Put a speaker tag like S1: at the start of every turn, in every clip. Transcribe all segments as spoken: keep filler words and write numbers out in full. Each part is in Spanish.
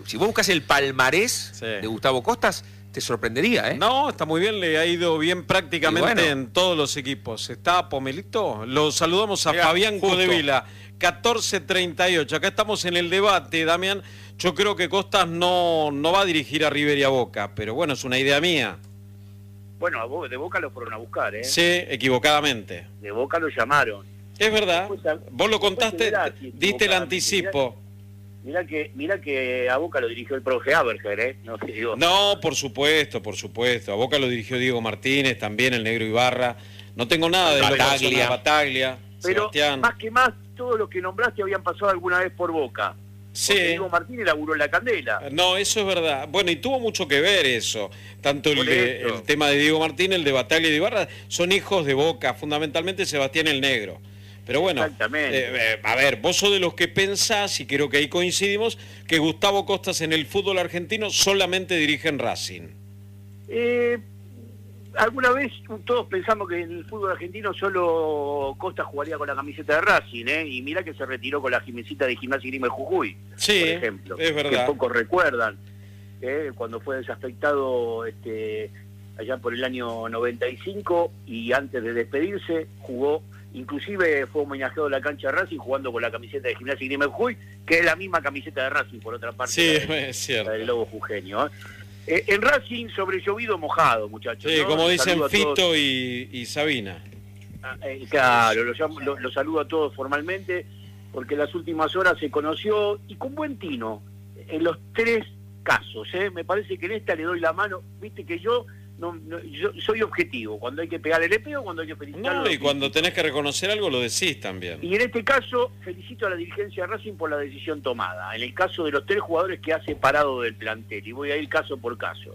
S1: Si vos buscas el palmarés
S2: Sí.
S1: de Gustavo Costas, te sorprendería, ¿eh?
S2: No, está muy bien, le ha ido bien prácticamente
S1: bueno.
S2: en todos los equipos. ¿Está Pomelito? Lo saludamos a
S1: Mirá,
S2: Fabián
S1: justo.
S2: Codevila, catorce treinta y ocho. Acá estamos en el debate, Damián. Yo creo que Costas no, no va a dirigir a River y a Boca, pero bueno, es una idea mía.
S3: Bueno, a Bo- de Boca lo fueron a buscar, ¿eh?
S2: Sí, equivocadamente.
S3: De Boca lo llamaron.
S2: Es verdad,
S3: Después, a-
S2: vos lo
S3: después
S2: contaste,
S3: se verá si
S2: diste el
S3: equivocadamente.
S2: anticipo.
S3: Mirá que, mirá que a Boca lo dirigió el profe Aberger, ¿eh? No te digo.
S2: No, por supuesto, por supuesto. A Boca lo dirigió Diego Martínez, también el Negro Ibarra. No tengo nada de lo que pasó en
S1: Bataglia.
S2: Bataglia,
S3: Pero
S2: Sebastián.
S3: más que más, todos los que nombraste habían pasado alguna vez por Boca.
S2: Sí.
S3: Porque Diego Martínez laburó en la Candela.
S2: No, eso es verdad. Bueno, y tuvo mucho que ver eso. Tanto el,
S3: Por
S2: de-
S3: eso.
S2: el tema de Diego Martínez, el de Bataglia y de Ibarra, son hijos de Boca, fundamentalmente Sebastián el Negro. Pero bueno,
S3: Exactamente.
S2: eh, eh, a ver, vos sos de los que pensás, y creo que ahí coincidimos, que Gustavo Costas en el fútbol argentino solamente dirige en Racing.
S3: Eh, alguna vez todos pensamos que en el fútbol argentino solo Costa jugaría con la camiseta de Racing, ¿eh? Y mirá que se retiró con la Jimecita de Gimnasia y Grima de Jujuy,
S2: Sí,
S3: por ejemplo.
S2: es verdad.
S3: Que pocos recuerdan, ¿eh? Cuando fue desafectado este, allá por el año noventa y cinco y antes de despedirse jugó, inclusive fue homenajeado en la cancha de Racing jugando con la camiseta de Gimnasia y Grima de Jujuy, que es la misma camiseta de Racing, por otra parte.
S2: Sí,
S3: la de-
S2: es cierto.
S3: la del Lobo Jujeño, ¿eh? Eh, en Racing sobre llovido mojado, muchachos.
S2: Sí,
S3: ¿no?
S2: como
S3: Los
S2: dicen
S3: saludo a todos.
S2: Fito y, y Sabina.
S3: Ah, eh, claro, los llamo- lo, lo saludo a todos formalmente, porque en las últimas horas se conoció, y con buen tino, en los tres casos. ¿eh? Me parece que en esta le doy la mano. Viste que yo no, no- yo soy objetivo. Cuando hay que pegarle le pego, cuando hay que felicitarlo.
S2: No,
S3: lo
S2: y cuando
S3: felicito.
S2: tenés que reconocer algo lo decís también.
S3: Y en este caso, felicito a la dirigencia de Racing por la decisión tomada. En el caso de los tres jugadores que ha separado del plantel, y voy a ir caso por caso.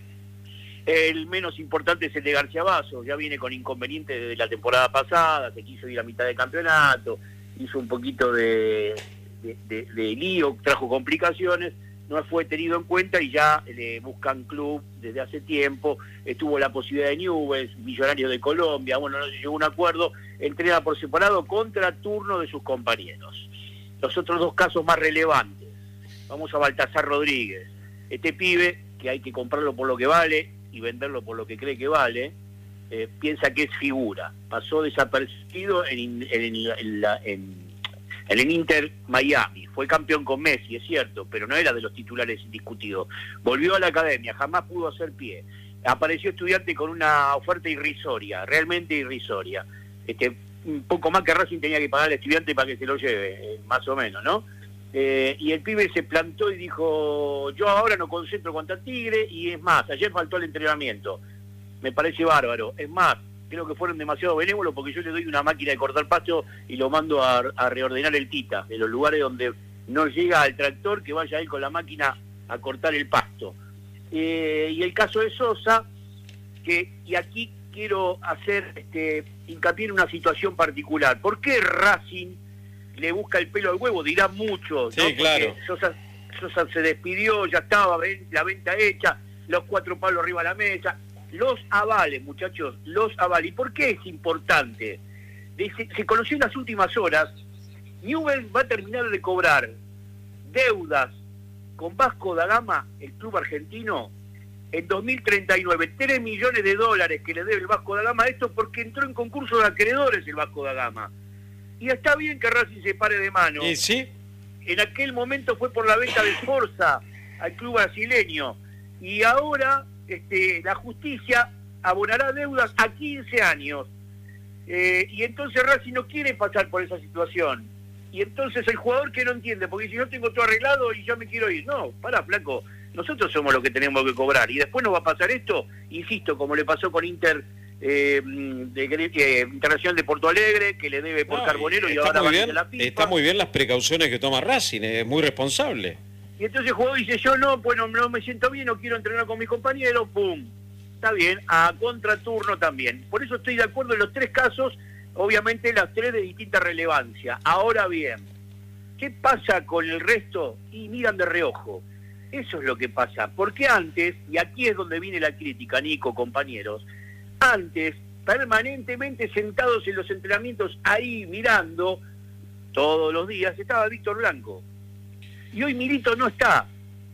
S3: El menos importante es el de García Vaso, ya viene con inconvenientes desde la temporada pasada, se quiso ir a mitad de campeonato, hizo un poquito de, de, de- de lío, trajo complicaciones, no fue tenido en cuenta y ya le buscan club desde hace tiempo, estuvo la posibilidad de Newell's, Millonarios de Colombia, bueno, no se llegó a un acuerdo, entrena por separado contra turno de sus compañeros. Los otros dos casos más relevantes, vamos a Baltasar Rodríguez, este pibe que hay que comprarlo por lo que vale y venderlo por lo que cree que vale, eh, piensa que es figura, pasó desapercibido en, en, en, la- en, en el Inter Miami, fue campeón con Messi, es cierto, pero no era de los titulares indiscutidos, volvió a la academia, jamás pudo hacer pie, apareció Estudiante con una oferta irrisoria, realmente irrisoria, este, un poco más que Racing tenía que pagar al Estudiante para que se lo lleve, eh, más o menos, ¿no? Eh, y el pibe se plantó y dijo, yo ahora no concentro contra Tigre, y es más, ayer faltó el entrenamiento, me parece bárbaro, es más, creo que fueron demasiado benévolos porque yo le doy una máquina de cortar pasto y lo mando a, a reordenar el Tita, de los lugares donde no llega al tractor, que vaya él con la máquina a cortar el pasto. Eh, y el caso de Sosa, que, y aquí quiero hacer este, hincapié en una situación particular, ¿por qué Racing le busca el pelo al huevo? Dirá mucho,
S2: Sí,
S3: ¿no? Porque
S2: claro.
S3: Sosa, Sosa se despidió, ya estaba ven- la venta hecha, los cuatro palos arriba de la mesa, los avales, muchachos, los avales. ¿Y por qué es importante? Dice- se conoció en las últimas horas, Newell's va a terminar de cobrar deudas con Vasco da Gama, el club argentino, en dos mil treinta y nueve, tres millones de dólares que le debe el Vasco da Gama, esto porque entró en concurso de acreedores el Vasco da Gama. Y está bien que Racing se pare de mano.
S2: ¿Y sí?
S3: En aquel momento fue por la venta de Forza al club brasileño. Y ahora este, la justicia abonará deudas a quince años. Eh, y entonces Racing no quiere pasar por esa situación. Y entonces el jugador que no entiende, porque si no tengo todo arreglado y ya me quiero ir. No, pará, flaco, nosotros somos los que tenemos que cobrar. Y después nos va a pasar esto, insisto, como le pasó con Inter eh, de, eh, Internacional de Porto Alegre, que le debe por
S2: No,
S3: Carbonero y
S2: está
S3: ahora
S2: muy
S3: va a
S2: bien,
S3: la FIFA.
S2: está muy bien las precauciones que toma Racing, es muy responsable.
S3: Y entonces el jugador dice, yo no, pues no, no me siento bien, no quiero entrenar con mis compañeros, ¡pum! Está bien, a contraturno también. Por eso estoy de acuerdo en los tres casos, obviamente las tres de distinta relevancia. Ahora bien, ¿qué pasa con el resto? Y miran de reojo. Eso es lo que pasa. Porque antes, y aquí es donde viene la crítica, Nico, compañeros, antes, permanentemente sentados en los entrenamientos, ahí mirando, todos los días, estaba Víctor Blanco. Y hoy Milito no está.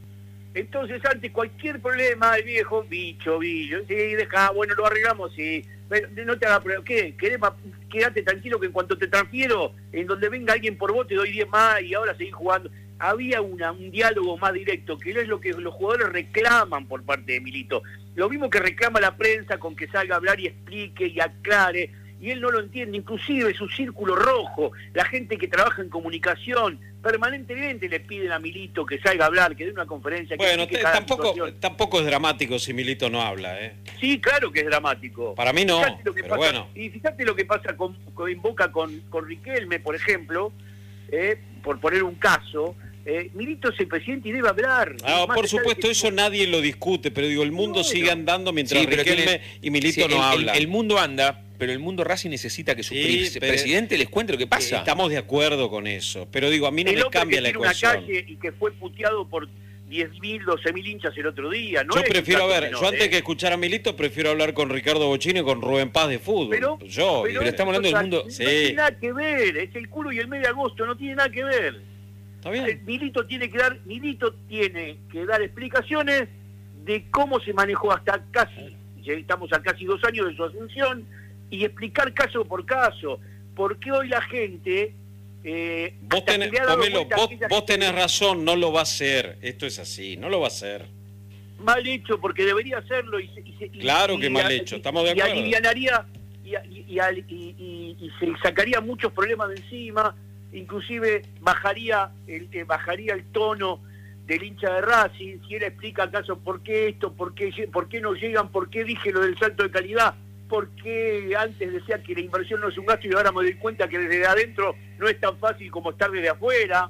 S3: Entonces antes cualquier problema, el viejo, bicho, bicho, sí, deja, bueno, lo arreglamos, sí, pero no te hagas problema, ¿qué? ¿Querés, quédate tranquilo que en cuanto te transfiero, en donde venga alguien por vos te doy diez más y ahora seguís jugando. Había una, un diálogo más directo, que es lo que los jugadores reclaman por parte de Milito. Lo mismo que reclama la prensa con que salga a hablar y explique y aclare, y él no lo entiende, inclusive su círculo rojo, la gente que trabaja en comunicación, permanentemente le piden a Milito que salga a hablar, que dé una conferencia. Que
S2: bueno, te, tampoco, tampoco es dramático si Milito no habla, ¿eh?
S3: Sí, claro que es dramático.
S2: Para mí no, pero
S3: pasa,
S2: bueno.
S3: Y fíjate lo que pasa con, con en Boca con, con Riquelme, por ejemplo, eh, por poner un caso. Eh, Milito es el presidente y debe hablar.
S2: Ah, por supuesto, eso nadie lo discute, pero digo, el mundo bueno. sigue andando mientras sí, Riquelme tiene, y Milito sí, no
S1: el,
S2: hablan.
S1: El, el mundo anda, pero el mundo Racing necesita que su sí, pre presidente les cuente lo que pasa.
S2: Estamos de acuerdo con eso, pero digo, a mí no
S3: el
S2: me cambia la ecuación.
S3: Una calle y que fue puteado por diez mil, doce mil hinchas el otro día. No
S2: yo
S3: es
S2: prefiero, a ver,
S3: menor,
S2: yo antes
S3: ¿eh?
S2: que escuchar a Milito, prefiero hablar con Ricardo Bocchini y con Rubén Paz de fútbol.
S3: Pero,
S2: yo,
S3: pero,
S2: pero estamos hablando
S3: o sea,
S2: del mundo...
S3: No
S2: sí.
S3: tiene nada que ver, es el culo y el mes de agosto, no tiene nada que ver.
S2: ¿Está bien?
S3: Milito tiene que dar, Milito tiene que dar explicaciones de cómo se manejó hasta casi, estamos a casi dos años de su asunción, y explicar caso por caso, porque hoy la gente... Eh,
S2: vos tenés, Pomelo, vos, vos tenés razón, no lo va a hacer, esto es así, no lo va a hacer.
S3: Mal hecho, porque debería hacerlo. Y, y, y
S2: claro
S3: y,
S2: que
S3: y,
S2: mal
S3: y,
S2: hecho, estamos de acuerdo.
S3: Y alivianaría, y, y, y, y se sacaría muchos problemas de encima, inclusive bajaría el, eh, bajaría el tono del hincha de Racing, si él explica acaso por qué esto, por qué, por qué no llegan, por qué dije lo del salto de calidad, por qué antes decía que la inversión no es un gasto y ahora me doy cuenta que desde adentro no es tan fácil como estar desde afuera,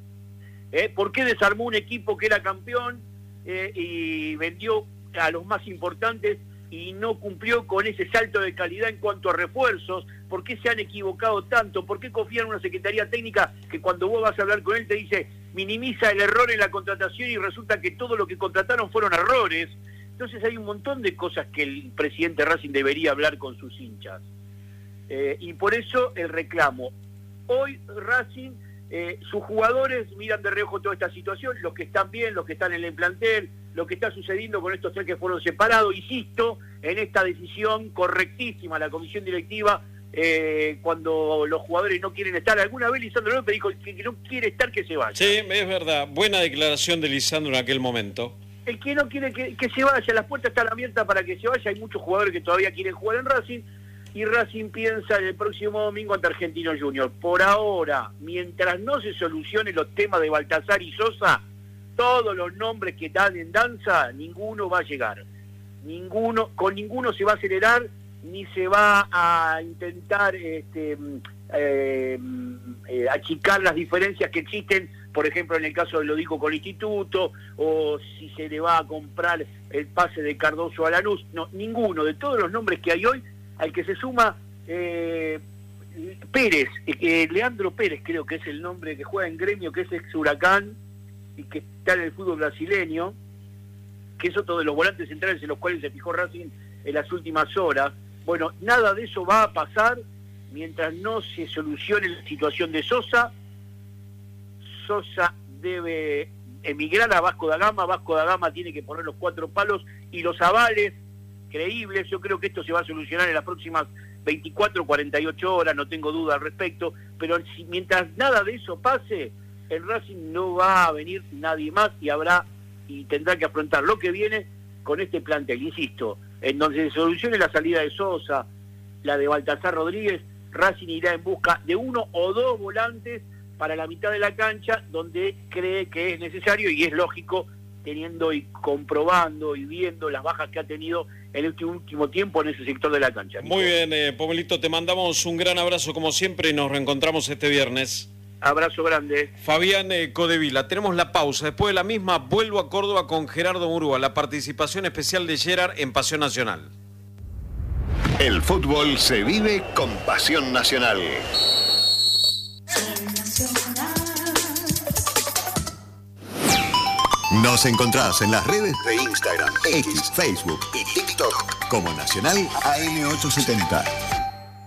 S3: ¿eh? ¿Por qué desarmó un equipo que era campeón eh, y vendió a los más importantes y no cumplió con ese salto de calidad en cuanto a refuerzos? ¿Por qué se han equivocado tanto? ¿Por qué confían en una secretaría técnica que cuando vos vas a hablar con él te dice minimiza el error en la contratación y resulta que todo lo que contrataron fueron errores? Entonces hay un montón de cosas que el presidente Racing debería hablar con sus hinchas. Eh, y por eso el reclamo. Hoy Racing, eh, sus jugadores miran de reojo toda esta situación, los que están bien, los que están en el plantel, lo que está sucediendo con estos tres que fueron separados. Insisto en esta decisión correctísima, la comisión directiva, eh, cuando los jugadores no quieren estar. Alguna vez Lisandro López dijo que, que no quiere estar, que se vaya.
S2: Sí, es verdad. Buena declaración de Lisandro en aquel momento.
S3: El que no quiere que, que se vaya, las puertas están abiertas para que se vaya. Hay muchos jugadores que todavía quieren jugar en Racing. Y Racing piensa el próximo domingo ante Argentinos Juniors. Por ahora, mientras no se solucionen los temas de Baltazar y Sosa, todos los nombres que están en danza, ninguno va a llegar. Ninguno, con ninguno se va a acelerar, ni se va a intentar este, eh, eh, achicar las diferencias que existen, por ejemplo, en el caso de lo dijo con el Instituto, o si se le va a comprar el pase de Cardoso a Lanús. No, ninguno. De todos los nombres que hay hoy, al que se suma eh, Pérez, eh, Leandro Pérez creo que es el nombre que juega en Gremio, que es ex Huracán y que está en el fútbol brasileño, que es otro de los volantes centrales en los cuales se fijó Racing en las últimas horas. Bueno, nada de eso va a pasar mientras no se solucione la situación de Sosa. Sosa debe emigrar a Vasco da Gama, Vasco da Gama tiene que poner los cuatro palos y los avales creíbles. Yo creo que esto se va a solucionar en las próximas veinticuatro, cuarenta y ocho horas, no tengo duda al respecto, pero si, mientras nada de eso pase, el Racing no va a venir nadie más y habrá y tendrá que afrontar lo que viene con este plantel, insisto, en donde se solucione la salida de Sosa, la de Baltazar Rodríguez, Racing irá en busca de uno o dos volantes para la mitad de la cancha, donde cree que es necesario y es lógico, teniendo y comprobando y viendo las bajas que ha tenido en este último tiempo en ese sector de la cancha.
S2: Muy bien, eh, Pomelito, te mandamos un gran abrazo como siempre y nos reencontramos este viernes.
S3: Abrazo grande.
S2: Fabián eh, Codevila, tenemos la pausa. Después de la misma, vuelvo a Córdoba con Gerardo Murúa, la participación especial de Gerard en Pasión Nacional.
S4: El fútbol se vive con Pasión Nacional. Nos encontrás en las redes de Instagram, X, Facebook y TikTok como Nacional A M ochocientos setenta.